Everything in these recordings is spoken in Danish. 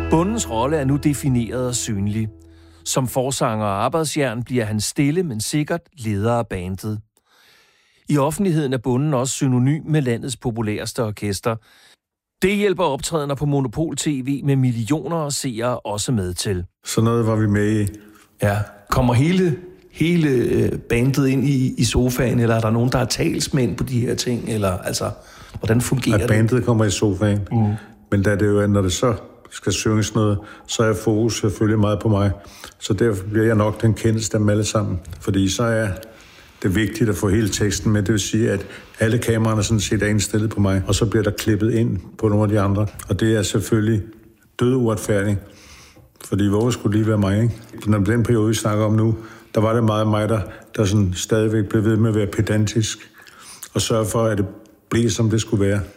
Bondens rolle er nu defineret og synlig. Som forsanger og arbejdsjern bliver han stille, men sikkert leder af bandet. I offentligheden er Bonden også synonym med landets populærste orkester. Det hjælper optrædener på Monopol TV med millioner af seere også med til. Så noget var vi med i. Ja, kommer hele bandet ind i sofaen, eller er der nogen, der er talsmænd på de her ting, eller altså, hvordan fungerer det? Bandet kommer i sofaen, men da det jo, når det så skal synges noget, så er fokus selvfølgelig meget på mig. Så derfor bliver jeg nok den kendeste af dem alle sammen, fordi så er det vigtigt at få hele teksten med. Det vil sige, at alle kameraerne sådan set er indstillet på mig, og så bliver der klippet ind på nogle af de andre. Og det er selvfølgelig død uretfærdigt, fordi hvor skulle lige være mig, ikke? Når den periode, vi snakker om nu, der var det meget mig, der sådan stadigvæk blev ved med at være pedantisk og sørge for, at det blev, som det skulle være.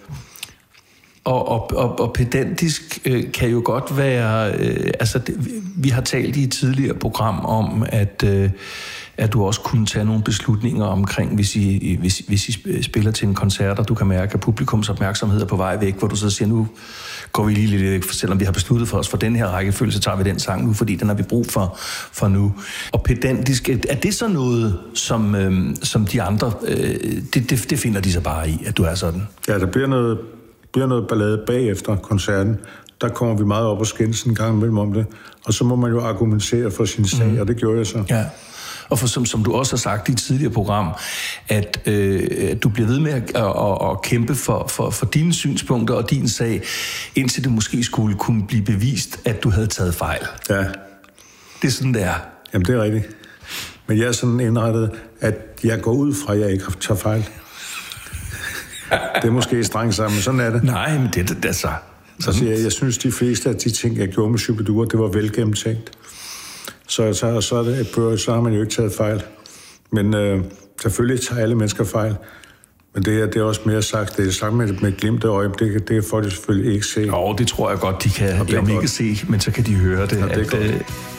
Og pedantisk kan jo godt være... vi har talt i et tidligere program om, at du også kunne tage nogle beslutninger omkring, hvis I spiller til en koncert, og du kan mærke, at publikums opmærksomhed er på vej væk, hvor du så siger, nu går vi lige lidt væk, selvom vi har besluttet for os for den her rækkefølge, så tager vi den sang nu, fordi den har vi brug for nu. Og pedantisk, er det så noget, som de andre, det finder de så bare i, at du er sådan? Ja, der bliver noget ballade bagefter koncerten. Der kommer vi meget op og skændes en gang imellem om det. Og så må man jo argumentere for sin sag, og det gjorde jeg så. Ja. Og som du også har sagt i et tidligere program, at du bliver ved med at kæmpe for dine synspunkter og din sag, indtil det måske skulle kunne blive bevist, at du havde taget fejl. Ja. Det er sådan, det er. Jamen, det er rigtigt. Men jeg er sådan indrettet, at jeg går ud fra, at jeg ikke tager fejl. Det er måske strengt sammen, men sådan er det. Nej, men det er så... Altså, jeg synes, de fleste af de ting, jeg gjorde med Shu-bi-dua, det var velgennemtænkt. Så har man jo ikke taget fejl. Men selvfølgelig tager alle mennesker fejl. Men det er også mere sagt. Det er sagt med glimt af øje. Det kan folk selvfølgelig ikke se. Jo, det tror jeg godt, de kan. Om ikke se, men så kan de høre det. Ja, det